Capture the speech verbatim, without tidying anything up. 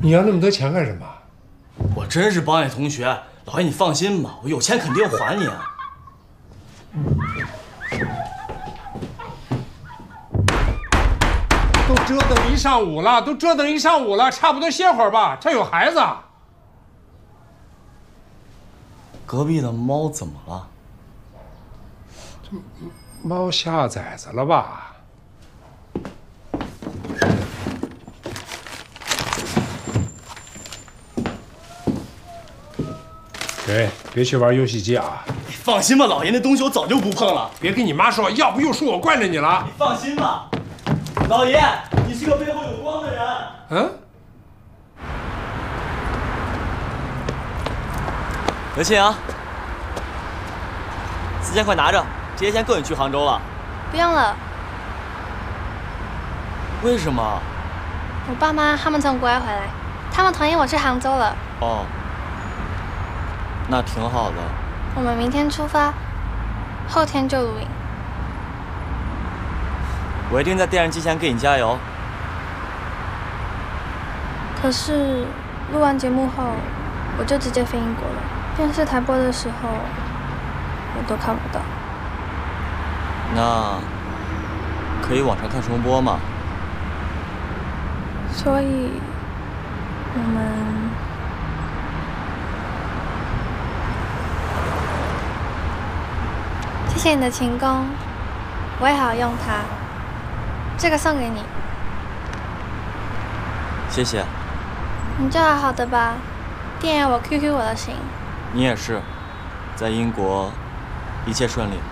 你要那么多钱干什么？ 我真是帮你同学，老爷你放心吧，我有钱肯定还你啊。 都折腾一上午了，都折腾一上午了，差不多歇会儿吧。这有孩子。 隔壁的猫怎么了？ 这猫下崽子了吧？ 给，别去玩游戏机啊！ 你放心吧，老爷，那东西我早就不碰了。 别跟你妈说，要不又说我惯着你了。 你放心吧，老爷，你是个背后有光的人。 嗯。 刘庆阳，四千块拿着，这些钱够你去杭州了。 不用了。 为什么？ 我爸妈他们从国外回来，他们同意我去杭州了。 哦。 那挺好的。 我们明天出发，后天就录影。 我一定在电视机前给你加油。 可是录完节目后，我就直接飞英国了。电视台播的时候，我都看不到。 那可以网上看重播吗？ 所以，我们。 谢谢你的勤工，我也好好用它。这个送给你。 谢谢。 你就好好的吧，店员我 Q Q 我的行。 你也是，在英国一切顺利。